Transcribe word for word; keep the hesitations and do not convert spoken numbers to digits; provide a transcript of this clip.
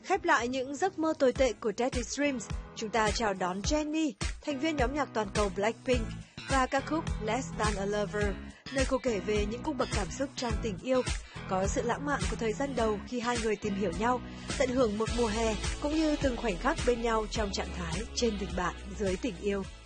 Khép lại những giấc mơ tồi tệ của Teddy Swims, chúng ta chào đón Jennie, thành viên nhóm nhạc toàn cầu Blackpink, và ca khúc Less Than a Lover, nơi cô kể về những cung bậc cảm xúc trong tình yêu, có sự lãng mạn của thời gian đầu khi hai người tìm hiểu nhau, tận hưởng một mùa hè, cũng như từng khoảnh khắc bên nhau trong trạng thái trên tình bạn dưới tình yêu.